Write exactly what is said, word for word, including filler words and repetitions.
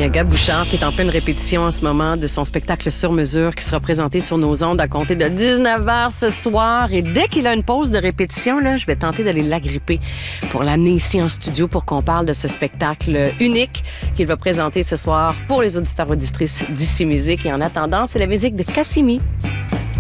Gab Bouchard qui est en pleine répétition en ce moment de son spectacle Sur mesure qui sera présenté sur nos ondes à compter de dix-neuf heures ce soir. Et dès qu'il a une pause de répétition, là, je vais tenter d'aller l'agripper pour l'amener ici en studio pour qu'on parle de ce spectacle unique qu'il va présenter ce soir pour les auditeurs auditrices d'Ici Musique. Et en attendant, c'est la musique de Cassimi.